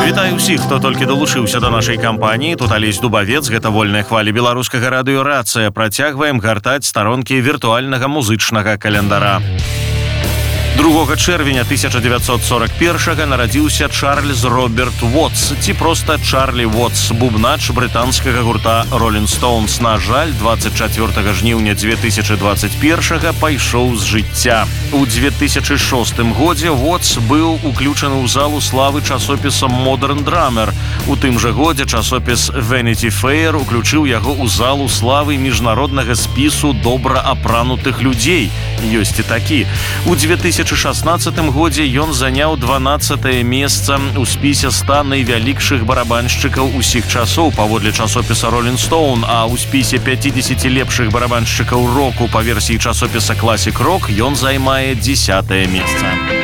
Вітаю ўсіх, хто толькі далучыўся да нашай кампаніі. Тут Алесь Дубавец, гэта вольная хваля беларускага радыё «Рацыя». Працягваем гартаць старонкі віртуальнага музычнага календара. 2 чэрвеня 1941 нарадзіўся Чарльз Роберт Уотс, ці проста Чарлі Уотс, бубнач брытанскага гурта Rolling Stones. На жаль, 24 жніўня 2021 пайшоў з жыцця. У 2006 годзе Уотс быў уключаны ў залу славы часопіса Modern Drummer. У тым жа годзе часопіс Vanity Fair уключыў яго ў залу славы міжнароднага спісу добра апранутых людзей. Ёсць і такі. У 2016 годзе ён заняў 12е месца ў спісе 100 найвялікшых барабаншчыкаў усіх часоў паводле часопіса Rolling Stone, а ў спісе 50 лепшых барабаншчыкаў року па версіі часопіса Classic Rock ён займае 10е месца.